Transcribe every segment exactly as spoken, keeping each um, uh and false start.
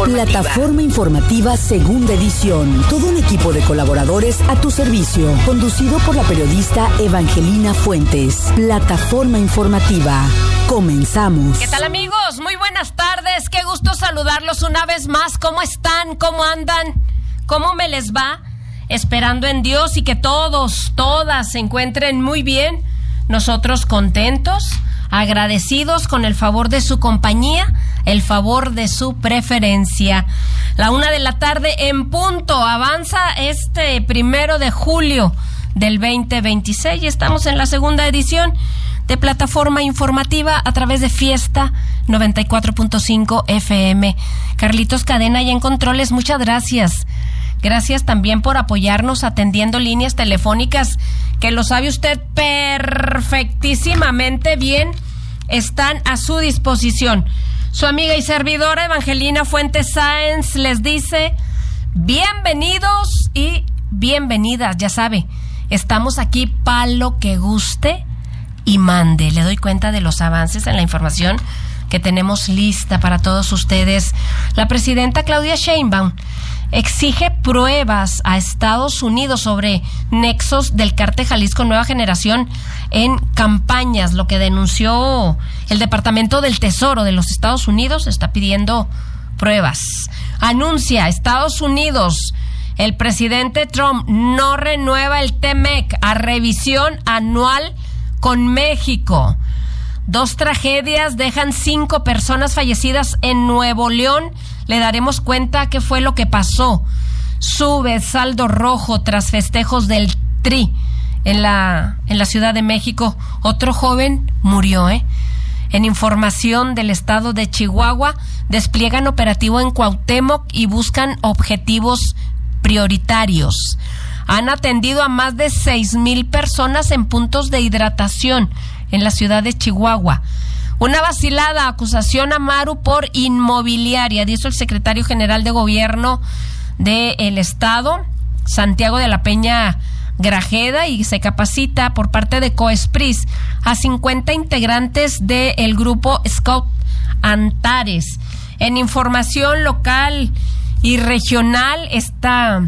informativa. Plataforma informativa segunda edición. Todo un equipo de colaboradores a tu servicio. Conducido por la periodista Evangelina Fuentes. Plataforma informativa. Comenzamos. ¿Qué tal, amigos? Muy buenas tardes. Qué gusto saludarlos una vez más. ¿Cómo están? ¿Cómo andan? ¿Cómo me les va? Esperando en Dios y que todos, todas se encuentren muy bien. Nosotros contentos, agradecidos con el favor de su compañía, el favor de su preferencia. La una de la tarde en punto. Avanza este primero de julio del veinte veintiséis. Estamos en la segunda edición de Plataforma Informativa a través de Fiesta noventa y cuatro punto cinco F M. Carlitos Cadena y en controles, muchas gracias. Gracias también por apoyarnos atendiendo líneas telefónicas que lo sabe usted perfectísimamente bien, están a su disposición. Su amiga y servidora Evangelina Fuentes Sáenz les dice bienvenidos y bienvenidas, ya sabe, estamos aquí para lo que guste y mande. Le doy cuenta de los avances en la información que tenemos lista para todos ustedes. La presidenta Claudia Sheinbaum exige pruebas a Estados Unidos sobre nexos del cártel Jalisco Nueva Generación en campañas. Lo que denunció el Departamento del Tesoro de los Estados Unidos, está pidiendo pruebas. Anuncia Estados Unidos, el presidente Trump no renueva el T M E C a revisión anual con México. Dos tragedias dejan cinco personas fallecidas en Nuevo León. Le daremos cuenta qué fue lo que pasó. Sube saldo rojo tras festejos del Tri en la, en la Ciudad de México. Otro joven murió, ¿eh? En información del estado de Chihuahua, despliegan operativo en Cuauhtémoc y buscan objetivos prioritarios. Han atendido a más de seis mil personas en puntos de hidratación en la ciudad de Chihuahua. Una vacilada acusación a Maru por inmobiliaria, dijo el secretario general de gobierno del estado, Santiago de la Peña Grajeda, y se capacita por parte de COESPRIS a cincuenta integrantes del grupo Scout Antares. En información local y regional, esta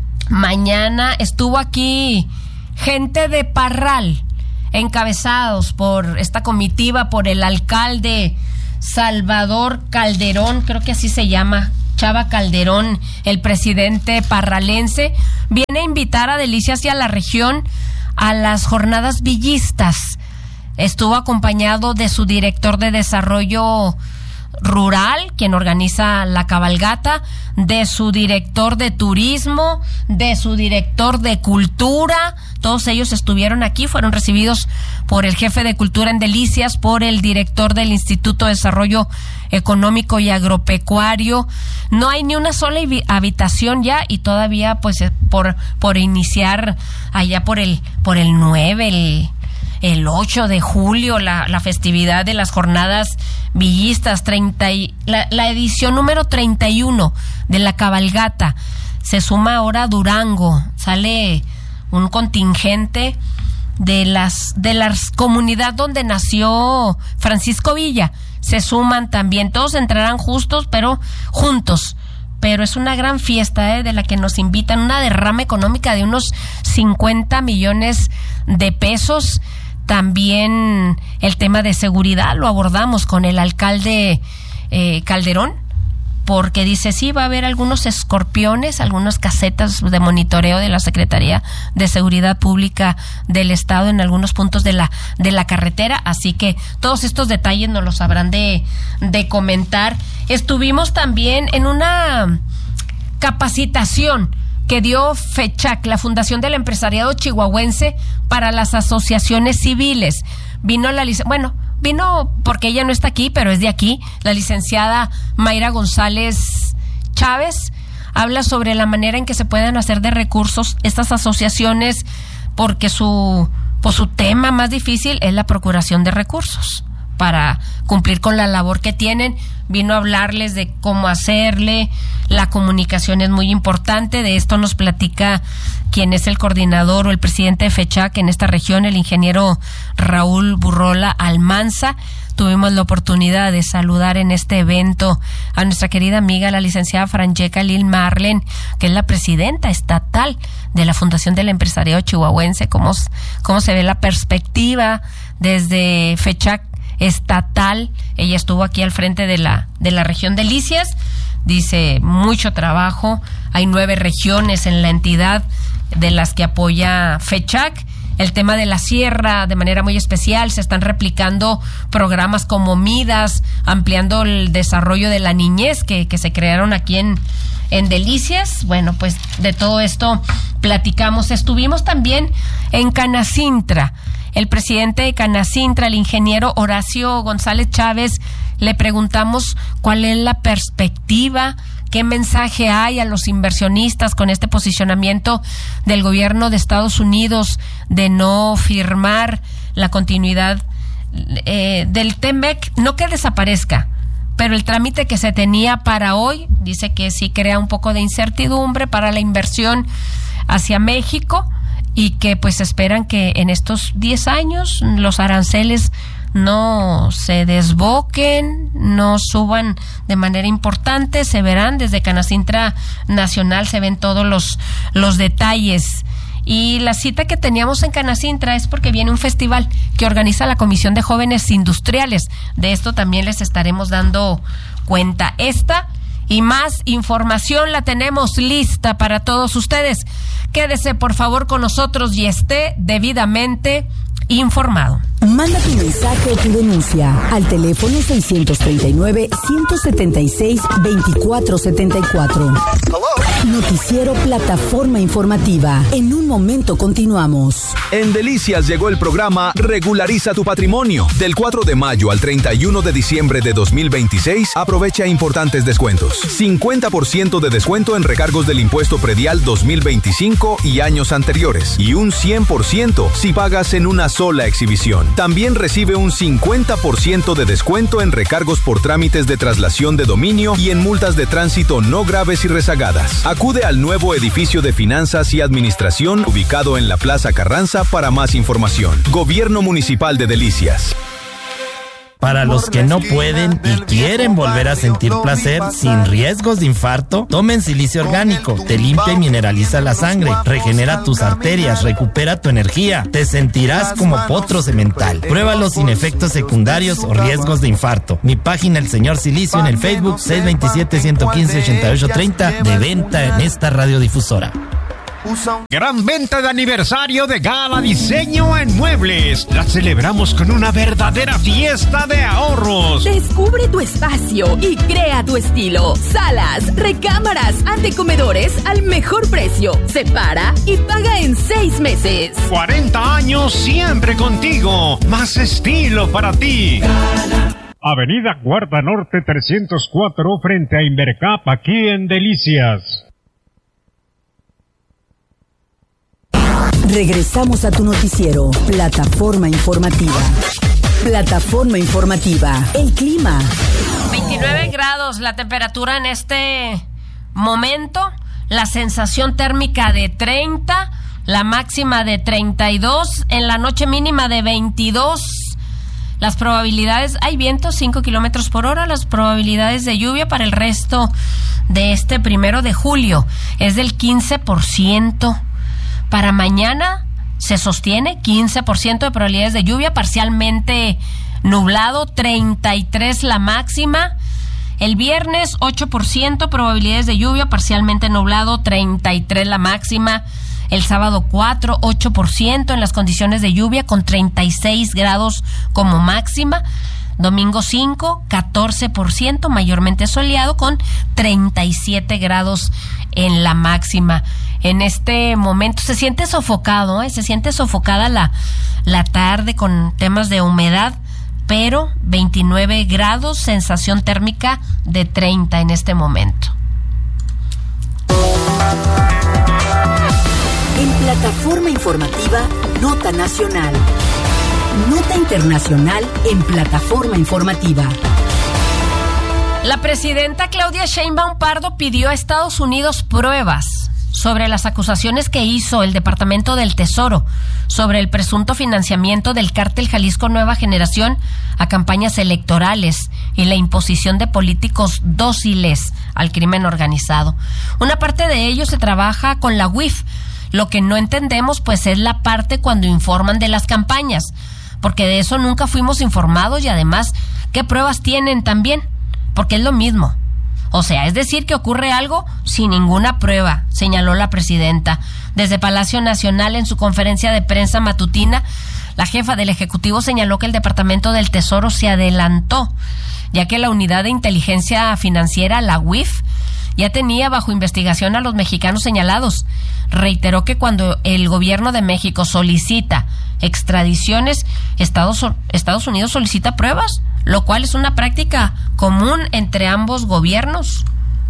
mañana estuvo aquí gente de Parral, encabezados por esta comitiva, por el alcalde Salvador Calderón, creo que así se llama, Chava Calderón, el presidente parralense, viene a invitar a Delicias y a la región a las jornadas villistas. Estuvo acompañado de su director de desarrollo rural, quien organiza la cabalgata, de su director de turismo, de su director de cultura. Todos ellos estuvieron aquí, fueron recibidos por el jefe de cultura en Delicias, por el director del Instituto de Desarrollo Económico y Agropecuario. No hay ni una sola habitación ya, y todavía pues por por iniciar allá por el por el nueve, el el ocho de julio, la, la festividad de las jornadas villistas, treinta y, la, la edición número treinta y uno de la cabalgata. Se suma ahora Durango, sale un contingente de las de la comunidad donde nació Francisco Villa. Se suman también, todos entrarán justos, pero juntos. Pero es una gran fiesta, ¿eh? De la que nos invitan, una derrama económica de unos cincuenta millones de pesos. También el tema de seguridad lo abordamos con el alcalde eh, Calderón, porque dice, sí, va a haber algunos escorpiones, algunas casetas de monitoreo de la Secretaría de Seguridad Pública del Estado en algunos puntos de la de la carretera, así que todos estos detalles nos los habrán de, de comentar. Estuvimos también en una capacitación que dio FECHAC, la Fundación del Empresariado Chihuahuense, para las asociaciones civiles. Vino la lic- bueno, vino porque ella no está aquí, pero es de aquí, la licenciada Mayra González Chávez. Habla sobre la manera en que se pueden hacer de recursos estas asociaciones, porque su, pues su tema más difícil es la procuración de recursos. para cumplir con la labor que tienen. Vino a hablarles de cómo hacerle, la comunicación es muy importante. De esto nos platica quien es el coordinador o el presidente de FECHAC en esta región, el ingeniero Raúl Burrola Almanza. Tuvimos la oportunidad de saludar en este evento a nuestra querida amiga, la licenciada Francesca Lil Marlen, que es la presidenta estatal de la Fundación del Empresariado Chihuahuense. Cómo, cómo se ve la perspectiva desde FECHAC estatal. Ella estuvo aquí al frente de la, de la región de Delicias. Dice, mucho trabajo. Hay nueve regiones en la entidad de las que apoya FECHAC. El tema de la sierra, de manera muy especial, se están replicando programas como Midas, ampliando el desarrollo de la niñez que, que se crearon aquí en, en Delicias. Bueno, pues de todo esto platicamos. Estuvimos también en Canacintra. El presidente de Canacintra, el ingeniero Horacio González Chávez, le preguntamos cuál es la perspectiva, qué mensaje hay a los inversionistas con este posicionamiento del gobierno de Estados Unidos de no firmar la continuidad eh, del T-MEC, no que desaparezca, pero el trámite que se tenía para hoy, dice que sí crea un poco de incertidumbre para la inversión hacia México y que pues esperan que en estos diez años los aranceles no se desboquen, no suban de manera importante. Se verán desde Canacintra Nacional, se ven todos los, los detalles. Y la cita que teníamos en Canacintra es porque viene un festival que organiza la Comisión de Jóvenes Industriales. De esto también les estaremos dando cuenta. Esta y más información la tenemos lista para todos ustedes. Quédese por favor con nosotros y esté debidamente informado. Manda tu mensaje o tu denuncia al teléfono seiscientos treinta y nueve, ciento setenta y seis, veinticuatro setenta y cuatro. Noticiero Plataforma Informativa. En un momento continuamos. En Delicias llegó el programa Regulariza tu Patrimonio. Del cuatro de mayo al treinta y uno de diciembre de dos mil veintiséis, aprovecha importantes descuentos. cincuenta por ciento de descuento en recargos del impuesto predial dos mil veinticinco y años anteriores. Y un cien por ciento si pagas en una sola exhibición. También recibe un cincuenta por ciento de descuento en recargos por trámites de traslación de dominio y en multas de tránsito no graves y rezagadas. Acude al nuevo edificio de Finanzas y Administración ubicado en la Plaza Carranza para más información. Gobierno Municipal de Delicias. Para los que no pueden y quieren volver a sentir placer sin riesgos de infarto, tomen silicio orgánico. Te limpia y mineraliza la sangre, regenera tus arterias, recupera tu energía. Te sentirás como potro semental. Pruébalo sin efectos secundarios o riesgos de infarto. Mi página El Señor Silicio en el Facebook seis dos siete, uno uno cinco, ocho ocho tres cero de venta en esta radiodifusora. Gran venta de aniversario de Gala Diseño en Muebles. La celebramos con una verdadera fiesta de ahorros. Descubre tu espacio y crea tu estilo. Salas, recámaras, antecomedores al mejor precio. Separa y paga en seis meses. cuarenta años siempre contigo. Más estilo para ti. Avenida Cuarta Norte trescientos cuatro frente a Invercap, aquí en Delicias. Regresamos a tu noticiero, Plataforma Informativa. Plataforma Informativa. El clima. veintinueve grados la temperatura en este momento, la sensación térmica de treinta, la máxima de treinta y dos, en la noche mínima de veintidós. Las probabilidades, hay viento cinco kilómetros por hora, las probabilidades de lluvia para el resto de este primero de julio es del quince por ciento. Para mañana se sostiene quince por ciento de probabilidades de lluvia, parcialmente nublado, treinta y tres la máxima. El viernes ocho por ciento probabilidades de lluvia, parcialmente nublado, treinta y tres la máxima. El sábado cuatro, ocho por ciento en las condiciones de lluvia con treinta y seis grados como máxima. Domingo cinco, catorce por ciento mayormente soleado con treinta y siete grados en la máxima. En este momento se siente sofocado, ¿eh? se siente sofocada la, la tarde con temas de humedad, pero veintinueve grados, sensación térmica de treinta en este momento. En Plataforma Informativa, Nota Nacional. Nota Internacional en Plataforma Informativa. La presidenta Claudia Sheinbaum Pardo pidió a Estados Unidos pruebas sobre las acusaciones que hizo el Departamento del Tesoro sobre el presunto financiamiento del cártel Jalisco Nueva Generación a campañas electorales y la imposición de políticos dóciles al crimen organizado. Una parte de ello se trabaja con la U I F. Lo que no entendemos, pues, es la parte cuando informan de las campañas, porque de eso nunca fuimos informados y además, ¿qué pruebas tienen también? Porque es lo mismo. O sea, es decir que ocurre algo sin ninguna prueba, señaló la presidenta. Desde Palacio Nacional, en su conferencia de prensa matutina, la jefa del Ejecutivo señaló que el Departamento del Tesoro se adelantó, ya que la Unidad de Inteligencia Financiera, la U I F, ya tenía bajo investigación a los mexicanos señalados. Reiteró que cuando el gobierno de México solicita extradiciones, Estados, Estados Unidos solicita pruebas, lo cual es una práctica común entre ambos gobiernos.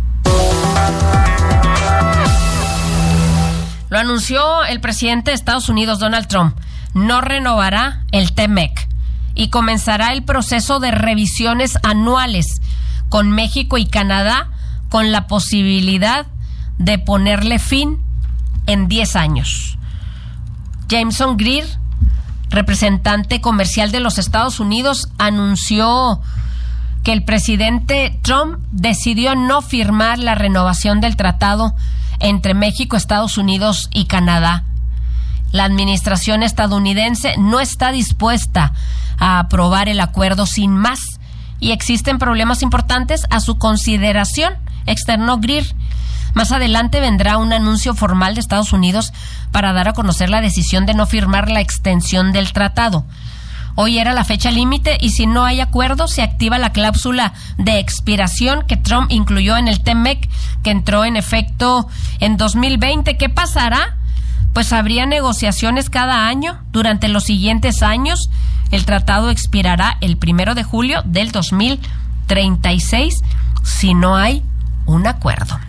Lo anunció el presidente de Estados Unidos, Donald Trump. No renovará el T M E C y comenzará el proceso de revisiones anuales con México y Canadá, con la posibilidad de ponerle fin en diez años. Jameson Greer, representante comercial de los Estados Unidos, anunció que el presidente Trump decidió no firmar la renovación del tratado entre México, Estados Unidos y Canadá. La administración estadounidense no está dispuesta a aprobar el acuerdo sin más y existen problemas importantes a su consideración, externó Greer. Más adelante vendrá un anuncio formal de Estados Unidos para dar a conocer la decisión de no firmar la extensión del tratado. Hoy era la fecha límite y si no hay acuerdo se activa la cláusula de expiración que Trump incluyó en el T M E C, que entró en efecto en dos mil veinte. ¿Qué pasará? Pues habría negociaciones cada año durante los siguientes años. El tratado expirará el primero de julio del dos mil treinta y seis si no hay un acuerdo.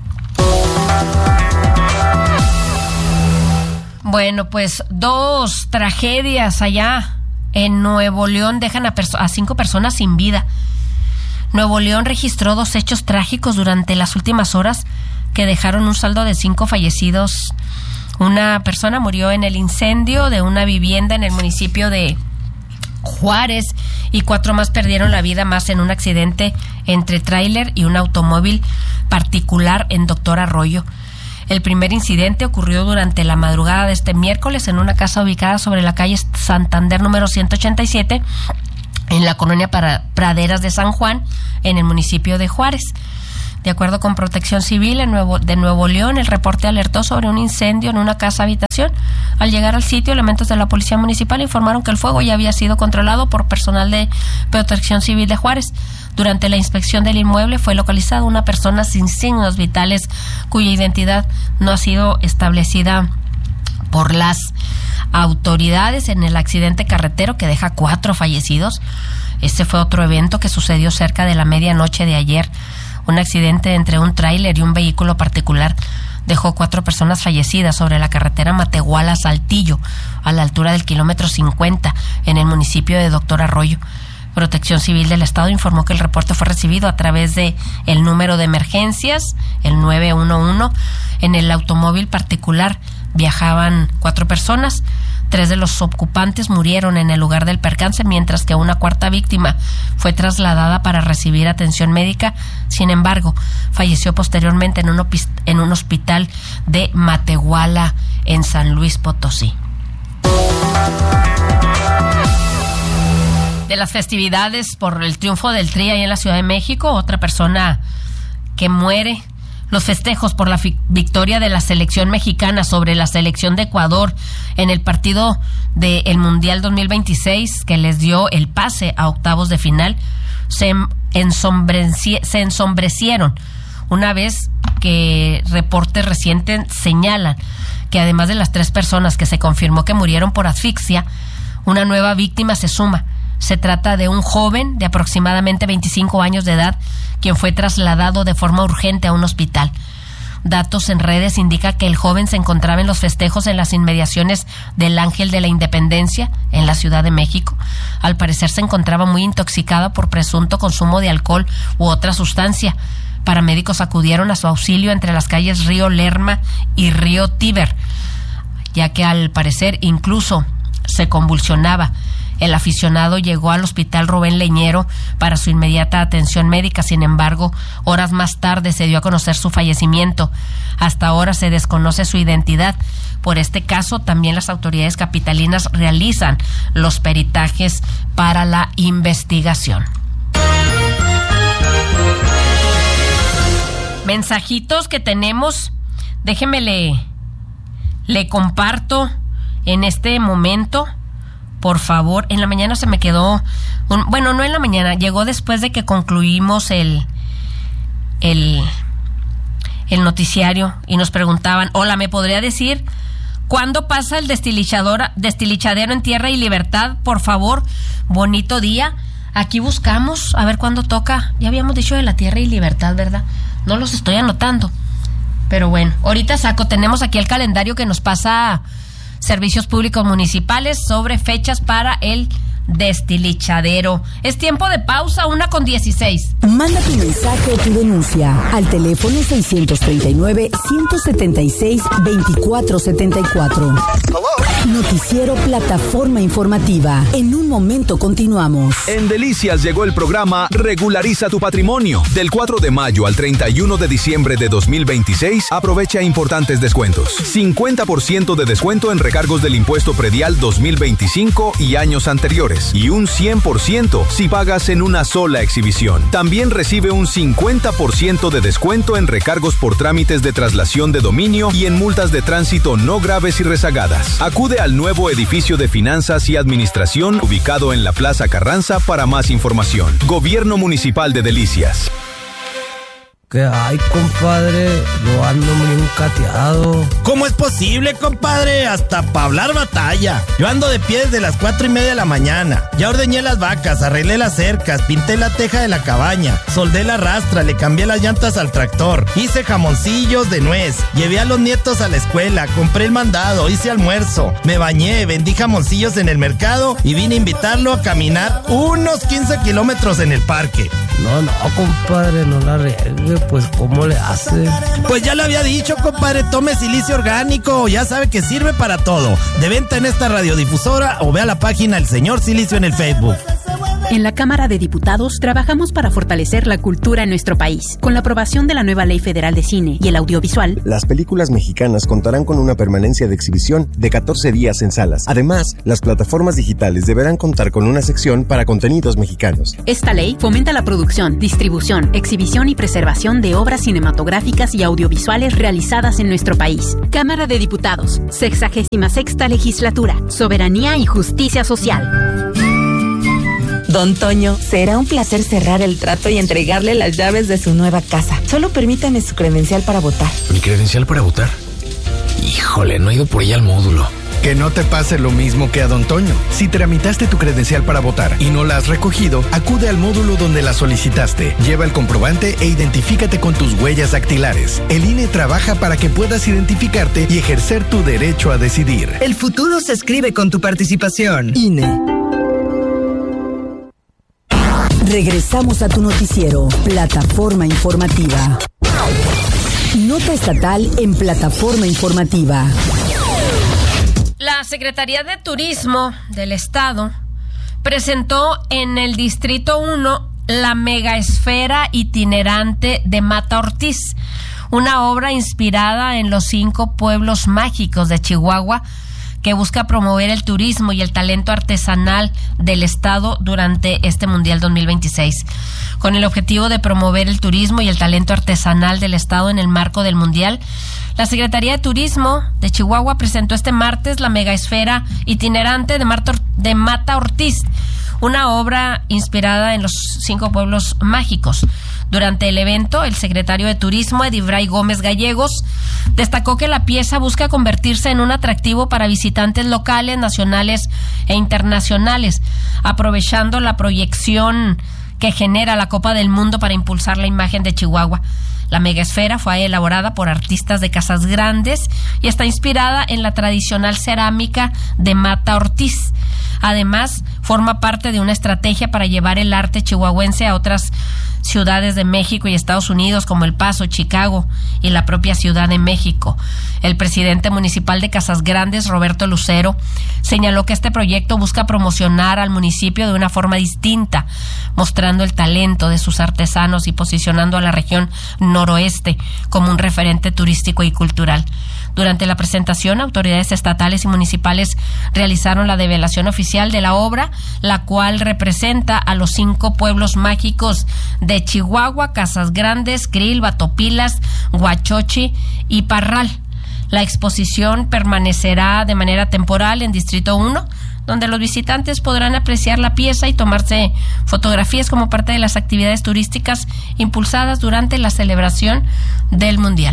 Bueno, pues dos tragedias allá en Nuevo León dejan a, perso- a cinco personas sin vida. Nuevo León registró dos hechos trágicos durante las últimas horas que dejaron un saldo de cinco fallecidos. Una persona murió en el incendio de una vivienda en el municipio de Juárez y cuatro más perdieron la vida más en un accidente entre tráiler y un automóvil particular en Doctor Arroyo. El primer incidente ocurrió durante la madrugada de este miércoles en una casa ubicada sobre la calle Santander número ciento ochenta y siete en la colonia Praderas de San Juan, en el municipio de Juárez. De acuerdo con Protección Civil en Nuevo, de Nuevo León, el reporte alertó sobre un incendio en una casa habitación. Al llegar al sitio, elementos de la Policía Municipal informaron que el fuego ya había sido controlado por personal de Protección Civil de Juárez. Durante la inspección del inmueble fue localizada una persona sin signos vitales cuya identidad no ha sido establecida por las autoridades en el accidente carretero que deja cuatro fallecidos. Este fue otro evento que sucedió cerca de la medianoche de ayer. Un accidente entre un tráiler y un vehículo particular dejó cuatro personas fallecidas sobre la carretera Matehuala-Saltillo, a la altura del kilómetro cincuenta, en el municipio de Doctor Arroyo. Protección Civil del Estado informó que el reporte fue recibido a través de el número de emergencias, el nueve uno uno. En el automóvil particular viajaban cuatro personas. Tres de los ocupantes murieron en el lugar del percance, mientras que una cuarta víctima fue trasladada para recibir atención médica. Sin embargo, falleció posteriormente en un, opis- en un hospital de Matehuala, en San Luis Potosí. De las festividades por el triunfo del Tri ahí en la Ciudad de México, otra persona que muere. Los festejos por la fi- victoria de la selección mexicana sobre la selección de Ecuador en el partido del Mundial dos mil veintiséis, que les dio el pase a octavos de final, se, ensombreci- se ensombrecieron una vez que reportes recientes señalan que además de las tres personas que se confirmó que murieron por asfixia, una nueva víctima se suma. Se trata de un joven de aproximadamente veinticinco años de edad, quien fue trasladado de forma urgente a un hospital. datos en redes indica que el joven se encontraba en los festejos en las inmediaciones del Ángel de la Independencia en la Ciudad de México. Al parecer se encontraba muy intoxicada por presunto consumo de alcohol u otra sustancia. Paramédicos acudieron a su auxilio entre las calles Río Lerma y Río Tíber, ya que al parecer incluso se convulsionaba. El aficionado llegó al hospital Rubén Leñero para su inmediata atención médica. Sin embargo, horas más tarde se dio a conocer su fallecimiento. Hasta ahora se desconoce su identidad. Por este caso, también las autoridades capitalinas realizan los peritajes para la investigación. Mensajitos que tenemos, déjeme le, le comparto en este momento. Por favor, en la mañana se me quedó, un, bueno, no en la mañana, llegó después de que concluimos el, el, el noticiario y nos preguntaban, hola, ¿me podría decir cuándo pasa el destilizador, destilichadero en Tierra y Libertad? Por favor, bonito día. Aquí buscamos, a ver cuándo toca. Ya habíamos dicho de la Tierra y Libertad, ¿verdad? No los estoy anotando. Pero bueno, ahorita saco, tenemos aquí el calendario que nos pasa Servicios Públicos Municipales sobre fechas para el destilichadero. Es tiempo de pausa, una con dieciséis. Manda tu mensaje o tu denuncia al teléfono seiscientos treinta y nueve, ciento setenta y seis, veinticuatro setenta y cuatro. Noticiero Plataforma Informativa. En un momento continuamos. En Delicias llegó el programa Regulariza tu Patrimonio. Del cuatro de mayo al treinta y uno de diciembre de dos mil veintiséis, aprovecha importantes descuentos. cincuenta por ciento de descuento en recargos del impuesto predial dos mil veinticinco y años anteriores. Y un cien por ciento si pagas en una sola exhibición. También recibe un cincuenta por ciento de descuento en recargos por trámites de traslación de dominio y en multas de tránsito no graves y rezagadas. Acude al nuevo edificio de Finanzas y Administración ubicado en la Plaza Carranza para más información. Gobierno Municipal de Delicias. ¿Qué hay, compadre? Yo ando muy encateado. ¿Cómo es posible, compadre? Hasta para hablar batalla. Yo ando de pie desde las cuatro y media de la mañana. Ya ordeñé las vacas, arreglé las cercas, pinté la teja de la cabaña, soldé la rastra, le cambié las llantas al tractor, hice jamoncillos de nuez, llevé a los nietos a la escuela, compré el mandado, hice almuerzo, me bañé, vendí jamoncillos en el mercado y vine a invitarlo a caminar unos quince kilómetros en el parque. No, no, compadre, no la riegue. Pues, ¿cómo le hace? Pues ya le había dicho, compadre, tome silicio orgánico. Ya sabe que sirve para todo. De venta en esta radiodifusora o vea la página El Señor Silicio en el Facebook. En la Cámara de Diputados trabajamos para fortalecer la cultura en nuestro país. Con la aprobación de la nueva Ley Federal de Cine y el Audiovisual, las películas mexicanas contarán con una permanencia de exhibición de catorce días en salas. Además, las plataformas digitales deberán contar con una sección para contenidos mexicanos. Esta ley fomenta la producción, distribución, exhibición y preservación de obras cinematográficas y audiovisuales realizadas en nuestro país. Cámara de Diputados, sexagésima sexta legislatura, soberanía y justicia social. Don Toño, será un placer cerrar el trato y entregarle las llaves de su nueva casa. Solo permítame su credencial para votar. ¿Mi credencial para votar? Híjole, no he ido por ella al módulo. Que no te pase lo mismo que a Don Toño. Si tramitaste tu credencial para votar y no la has recogido, acude al módulo donde la solicitaste. Lleva el comprobante e identifícate con tus huellas dactilares. El I N E trabaja para que puedas identificarte y ejercer tu derecho a decidir. El futuro se escribe con tu participación. I N E. Regresamos a tu noticiero, Plataforma Informativa. Nota estatal en Plataforma Informativa. La Secretaría de Turismo del Estado presentó en el Distrito uno la megaesfera itinerante de Mata Ortiz, una obra inspirada en los cinco pueblos mágicos de Chihuahua que busca promover el turismo y el talento artesanal del Estado durante este Mundial dos mil veintiséis. Con el objetivo de promover el turismo y el talento artesanal del Estado en el marco del Mundial, la Secretaría de Turismo de Chihuahua presentó este martes la megaesfera itinerante de, Marta, de Mata Ortiz, una obra inspirada en los cinco pueblos mágicos. Durante el evento, el secretario de Turismo, Edibray Gómez Gallegos, destacó que la pieza busca convertirse en un atractivo para visitantes locales, nacionales e internacionales, aprovechando la proyección que genera la Copa del Mundo para impulsar la imagen de Chihuahua. La megaesfera fue elaborada por artistas de Casas Grandes y está inspirada en la tradicional cerámica de Mata Ortiz. Además, forma parte de una estrategia para llevar el arte chihuahuense a otras ciudades de México y Estados Unidos, como El Paso, Chicago y la propia Ciudad de México. El presidente municipal de Casas Grandes, Roberto Lucero, señaló que este proyecto busca promocionar al municipio de una forma distinta, mostrando el talento de sus artesanos y posicionando a la región noroeste como un referente turístico y cultural. Durante la presentación, autoridades estatales y municipales realizaron la develación oficial de la obra, la cual representa a los cinco pueblos mágicos de Chihuahua: Casas Grandes, Krill, Batopilas, Huachochi y Parral. La exposición permanecerá de manera temporal en Distrito uno, donde los visitantes podrán apreciar la pieza y tomarse fotografías como parte de las actividades turísticas impulsadas durante la celebración del Mundial.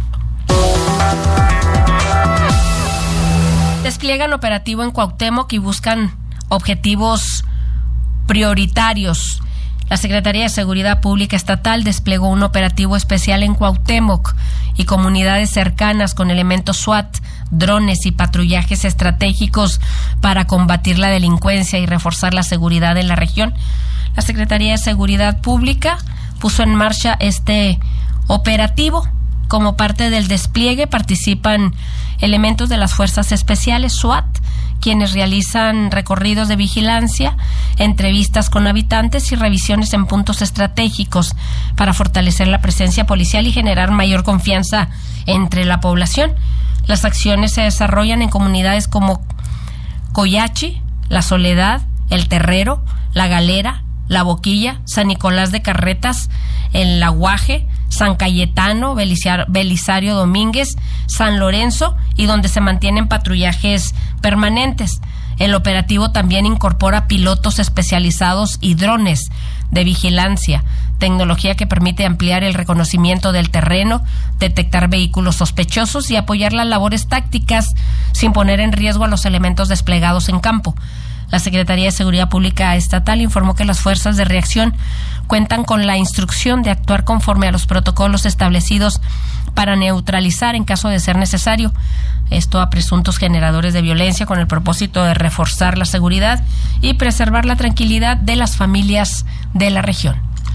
Despliegan operativo en Cuauhtémoc y buscan objetivos prioritarios. La Secretaría de Seguridad Pública Estatal desplegó un operativo especial en Cuauhtémoc y comunidades cercanas con elementos SWAT, drones y patrullajes estratégicos para combatir la delincuencia y reforzar la seguridad en la región. La Secretaría de Seguridad Pública puso en marcha este operativo. Como parte del despliegue participan elementos de las Fuerzas Especiales SWAT, quienes realizan recorridos de vigilancia, entrevistas con habitantes y revisiones en puntos estratégicos para fortalecer la presencia policial y generar mayor confianza entre la población. Las acciones se desarrollan en comunidades como Coyachi, La Soledad, El Terrero, La Galera, La Boquilla, San Nicolás de Carretas, El Aguaje, San Cayetano, Belisario Domínguez, San Lorenzo, y donde se mantienen patrullajes permanentes. El operativo también incorpora pilotos especializados y drones de vigilancia, tecnología que permite ampliar el reconocimiento del terreno, detectar vehículos sospechosos y apoyar las labores tácticas sin poner en riesgo a los elementos desplegados en campo. La Secretaría de Seguridad Pública Estatal informó que las fuerzas de reacción cuentan con la instrucción de actuar conforme a los protocolos establecidos para neutralizar en caso de ser necesario esto a presuntos generadores de violencia, con el propósito de reforzar la seguridad y preservar la tranquilidad de las familias de la región.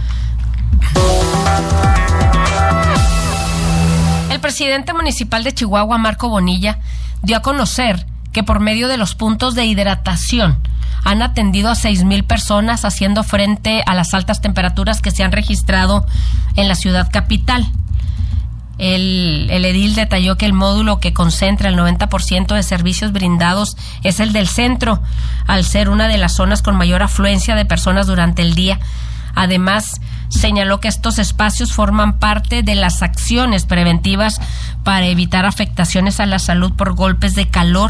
El presidente municipal de Chihuahua, Marco Bonilla, dio a conocer que por medio de los puntos de hidratación han atendido a seis mil personas, haciendo frente a las altas temperaturas que se han registrado en la ciudad capital. El, el edil detalló que el módulo que concentra el noventa por ciento de servicios brindados es el del centro, al ser una de las zonas con mayor afluencia de personas durante el día. Además, señaló que estos espacios forman parte de las acciones preventivas para evitar afectaciones a la salud por golpes de calor